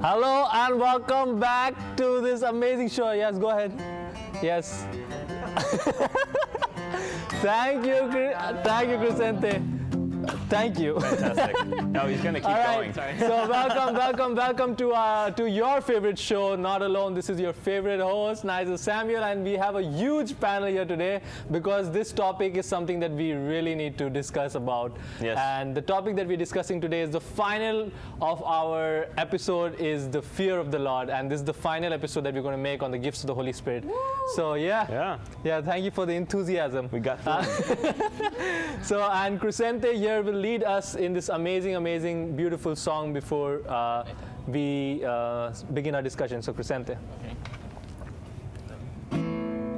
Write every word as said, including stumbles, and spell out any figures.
Hello and welcome back to this amazing show. Yes, go ahead. Yes. Thank you, Chris- thank you, Crescente. Thank you. Fantastic. No, he's going to keep All right. going. Sorry. So welcome, welcome, welcome to uh, to your favorite show, Not Alone. This is your favorite host, Nigel Samuel, and we have a huge panel here today because this topic is something that we really need to discuss about. Yes. And the topic that we're discussing today is the final of our episode is the fear of the Lord, and this is the final episode that we're going to make on the gifts of the Holy Spirit. Woo! So yeah, Yeah. yeah. Thank you for the enthusiasm. We got through. So, and Crescente here will lead us in this amazing, amazing, beautiful song before uh, we uh, begin our discussion. So, Crescente. Okay.